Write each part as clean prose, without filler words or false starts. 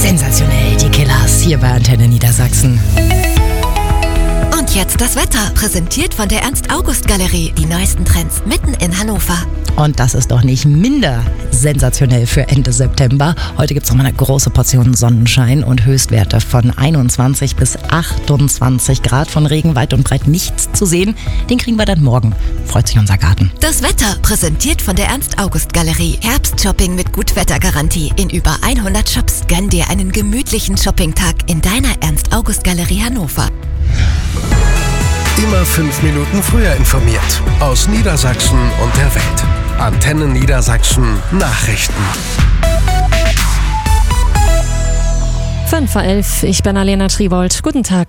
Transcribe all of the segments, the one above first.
Sensationell, die Killers hier bei Antenne Niedersachsen. Und jetzt das Wetter, präsentiert von der Ernst-August-Galerie. Die neuesten Trends mitten in Hannover. Und das ist doch nicht minder sensationell für Ende September. Heute gibt es nochmal eine große Portion Sonnenschein und Höchstwerte von 21 bis 28 Grad. Von Regen weit und breit nichts zu sehen. Den kriegen wir dann morgen. Freut sich unser Garten. Das Wetter, präsentiert von der Ernst-August-Galerie. Herbstshopping mit Gutwettergarantie in über 100 Shops. Gönn dir einen gemütlichen Shoppingtag in deiner Ernst-August-Galerie Hannover. Immer 5 Minuten früher informiert. Aus Niedersachsen und der Welt. Antenne Niedersachsen Nachrichten. 5:11 Uhr, ich bin Alena Triwold. Guten Tag.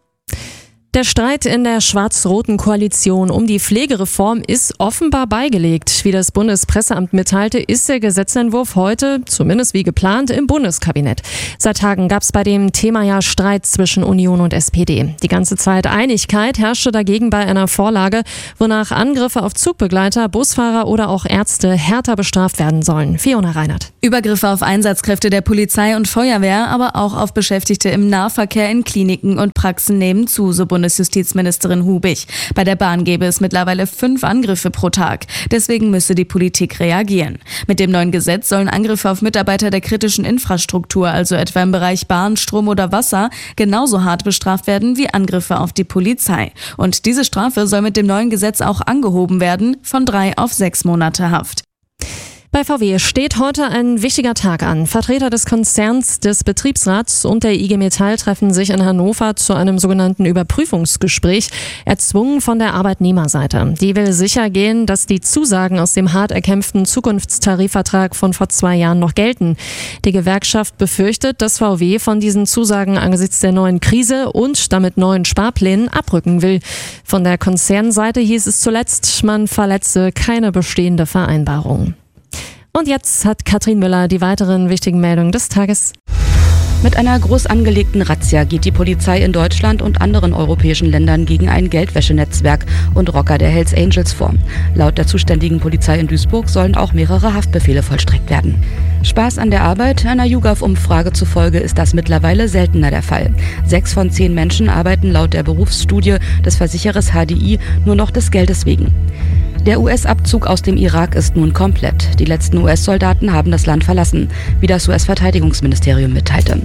Der Streit in der schwarz-roten Koalition um die Pflegereform ist offenbar beigelegt. Wie das Bundespresseamt mitteilte, ist der Gesetzentwurf heute, zumindest wie geplant, im Bundeskabinett. Seit Tagen gab es bei dem Thema ja Streit zwischen Union und SPD. Die ganze Zeit Einigkeit herrschte dagegen bei einer Vorlage, wonach Angriffe auf Zugbegleiter, Busfahrer oder auch Ärzte härter bestraft werden sollen. Fiona Reinert. Übergriffe auf Einsatzkräfte der Polizei und Feuerwehr, aber auch auf Beschäftigte im Nahverkehr in Kliniken und Praxen nehmen zu, so Bundesjustizministerin Hubig. Bei der Bahn gäbe es mittlerweile 5 Angriffe pro Tag. Deswegen müsse die Politik reagieren. Mit dem neuen Gesetz sollen Angriffe auf Mitarbeiter der kritischen Infrastruktur, also etwa im Bereich Bahn, Strom oder Wasser, genauso hart bestraft werden wie Angriffe auf die Polizei. Und diese Strafe soll mit dem neuen Gesetz auch angehoben werden, von 3 auf 6 Monate Haft. Bei VW steht heute ein wichtiger Tag an. Vertreter des Konzerns, des Betriebsrats und der IG Metall treffen sich in Hannover zu einem sogenannten Überprüfungsgespräch, erzwungen von der Arbeitnehmerseite. Die will sicher gehen, dass die Zusagen aus dem hart erkämpften Zukunftstarifvertrag von vor 2 Jahren noch gelten. Die Gewerkschaft befürchtet, dass VW von diesen Zusagen angesichts der neuen Krise und damit neuen Sparplänen abrücken will. Von der Konzernseite hieß es zuletzt, man verletze keine bestehende Vereinbarung. Und jetzt hat Katrin Müller die weiteren wichtigen Meldungen des Tages. Mit einer groß angelegten Razzia geht die Polizei in Deutschland und anderen europäischen Ländern gegen ein Geldwäschenetzwerk und Rocker der Hells Angels vor. Laut der zuständigen Polizei in Duisburg sollen auch mehrere Haftbefehle vollstreckt werden. Spaß an der Arbeit? Einer YouGov-Umfrage zufolge ist das mittlerweile seltener der Fall. 6 von 10 Menschen arbeiten laut der Berufsstudie des Versicherers HDI nur noch des Geldes wegen. Der US-Abzug aus dem Irak ist nun komplett. Die letzten US-Soldaten haben das Land verlassen, wie das US-Verteidigungsministerium mitteilte.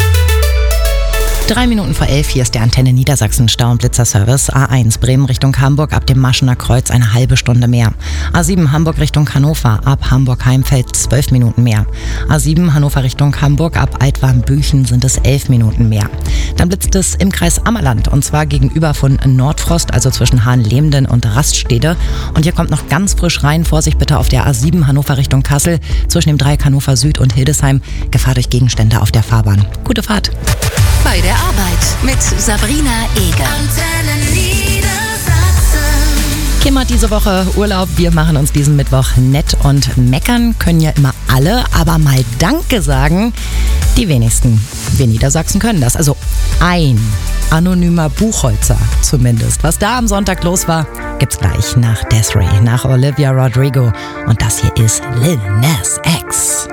3 Minuten vor 11, hier ist der Antenne Niedersachsen Stau- und Blitzerservice. A1 Bremen Richtung Hamburg ab dem Maschener Kreuz eine halbe Stunde mehr. A7 Hamburg Richtung Hannover ab Hamburg-Heimfeld 12 Minuten mehr. A7 Hannover Richtung Hamburg ab Altwarmbüchen sind es 11 Minuten mehr. Dann blitzt es im Kreis Ammerland und zwar gegenüber von Nordfrost, also zwischen Hahnlemden und Raststede. Und hier kommt noch ganz frisch rein, Vorsicht bitte auf der A7 Hannover Richtung Kassel zwischen dem Dreieck Hannover Süd und Hildesheim. Gefahr durch Gegenstände auf der Fahrbahn. Gute Fahrt. Bei der Arbeit mit Sabrina Eger. Kim hat diese Woche Urlaub. Wir machen uns diesen Mittwoch nett und meckern können ja immer alle, aber mal Danke sagen, die wenigsten. Wir Niedersachsen können das. Also ein anonymer Buchholzer zumindest. Was da am Sonntag los war, gibt's gleich nach Desiree, nach Olivia Rodrigo. Und das hier ist Lil Nas X.